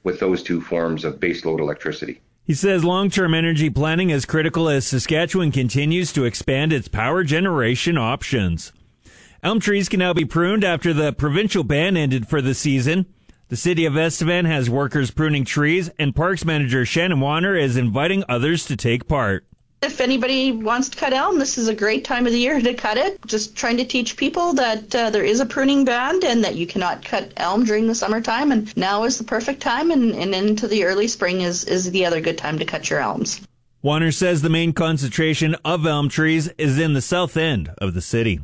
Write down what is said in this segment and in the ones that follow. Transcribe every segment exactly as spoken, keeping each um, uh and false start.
with those two forms of baseload electricity. He says long-term energy planning is critical as Saskatchewan continues to expand its power generation options. Elm trees can now be pruned after the provincial ban ended for the season. The city of Estevan has workers pruning trees, and Parks Manager Shannon Warner is inviting others to take part. If anybody wants to cut elm, this is a great time of the year to cut it. Just trying to teach people that uh, there is a pruning ban and that you cannot cut elm during the summertime. And now is the perfect time, and, and into the early spring is, is the other good time to cut your elms. Warner says the main concentration of elm trees is in the south end of the city.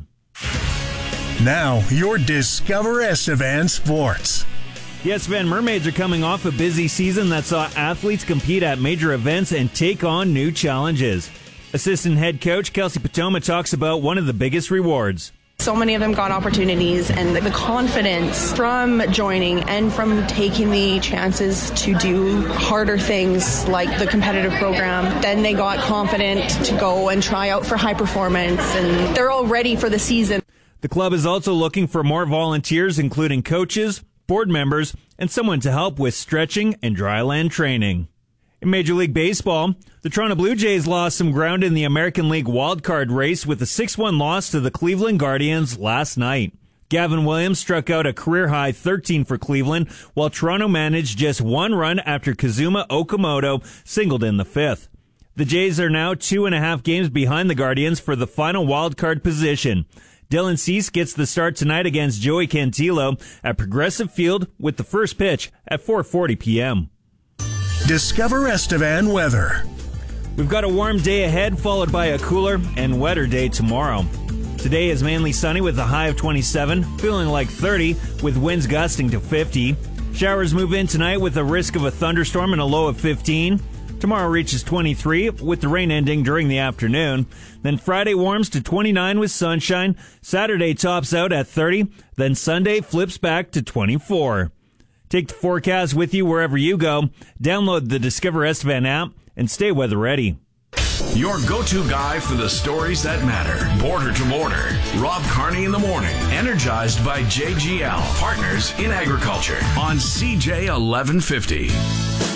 Now, your Discover Estevan Sports. The Estevan Mermaids are coming off a busy season that saw athletes compete at major events and take on new challenges. Assistant head coach Kelsey Potoma talks about one of the biggest rewards. So many of them got opportunities, and the confidence from joining and from taking the chances to do harder things like the competitive program, then they got confident to go and try out for high performance, and they're all ready for the season. The club is also looking for more volunteers, including coaches, board members, and someone to help with stretching and dryland training. In Major League Baseball, the Toronto Blue Jays lost some ground in the American League wildcard race with a six one loss to the Cleveland Guardians last night. Gavin Williams struck out a career-high thirteen for Cleveland, while Toronto managed just one run after Kazuma Okamoto singled in the fifth. The Jays are now two and a half games behind the Guardians for the final wildcard position. Dylan Cease gets the start tonight against Joey Cantillo at Progressive Field with the first pitch at four forty p.m. Discover Estevan weather. We've got a warm day ahead, followed by a cooler and wetter day tomorrow. Today is mainly sunny with a high of twenty-seven, feeling like thirty, with winds gusting to fifty. Showers move in tonight with a risk of a thunderstorm and a low of fifteen. Tomorrow reaches twenty-three, with the rain ending during the afternoon. Then Friday warms to twenty-nine with sunshine. Saturday tops out at thirty. Then Sunday flips back to twenty-four. Take the forecast with you wherever you go. Download the Discover Estevan app and stay weather ready. Your go-to guy for the stories that matter. Border to border. Rob Carney in the morning. Energized by J G L. Partners in Agriculture on C J eleven fifty.